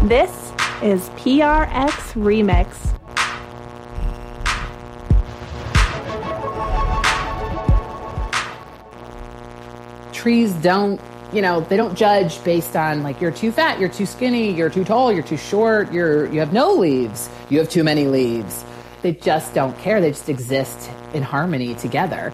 This is PRX Remix. Trees don't, they don't judge based on like you're too fat, you're too skinny, you're too tall, you're too short, you have no leaves, you have too many leaves. They just don't care. They just exist in harmony together.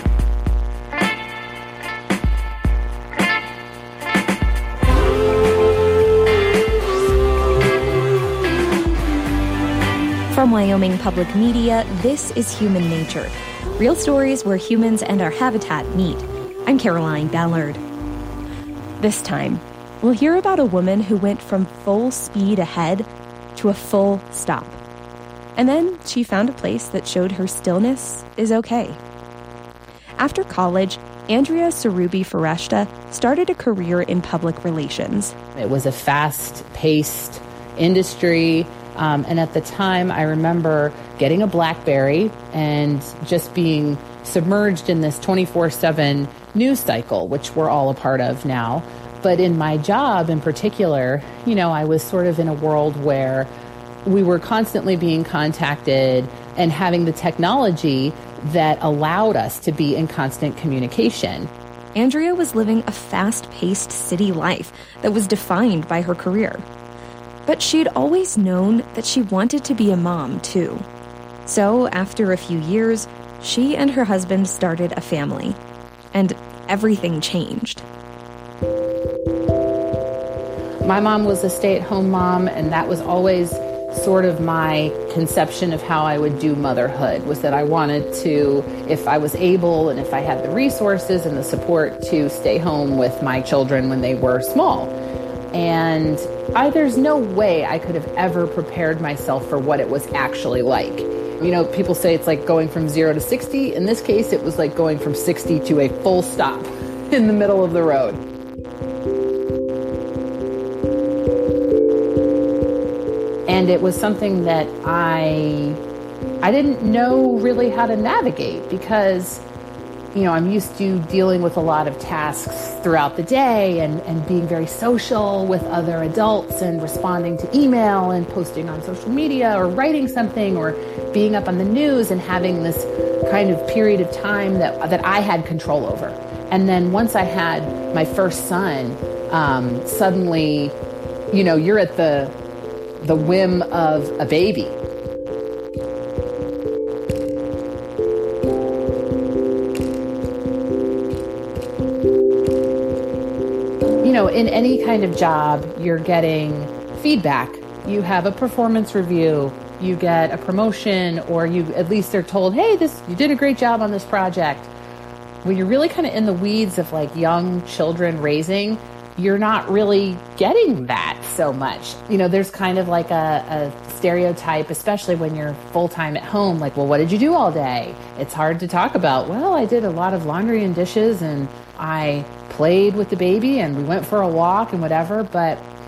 From Wyoming Public Media, this is Human Nature, real stories where humans and our habitat meet. I'm Caroline Ballard. This time, we'll hear about a woman who went from full speed ahead to a full stop. And then she found a place that showed her stillness is okay. After college, Andrea Sarubi-Foresta started a career in public relations. It was a fast-paced industry. And at the time, I remember getting a BlackBerry and just being submerged in this 24/7 news cycle, which we're all a part of now. But in my job in particular, I was sort of in a world where we were constantly being contacted and having the technology that allowed us to be in constant communication. Andrea was living a fast-paced city life that was defined by her career. But she'd always known that she wanted to be a mom, too. So, after a few years, she and her husband started a family. And everything changed. My mom was a stay-at-home mom, and that was always sort of my conception of how I would do motherhood, was that I wanted to, if I was able and if I had the resources and the support, to stay home with my children when they were small. And there's no way I could have ever prepared myself for what it was actually like. People say it's like going from 0 to 60. In this case, it was like going from 60 to a full stop in the middle of the road. And it was something that I didn't know really how to navigate because I'm used to dealing with a lot of tasks throughout the day and being very social with other adults and responding to email and posting on social media or writing something or being up on the news and having this kind of period of time that I had control over. And then once I had my first son, suddenly, you're at the whim of a baby. In any kind of job, you're getting feedback. You have a performance review, you get a promotion, or you at least are told, hey, you did a great job on this project. When you're really kind of in the weeds of like young children raising, you're not really getting that so much. There's kind of like a stereotype, especially when you're full-time at home, like, well, what did you do all day? It's hard to talk about, well, I did a lot of laundry and dishes and I played with the baby and we went for a walk and whatever. But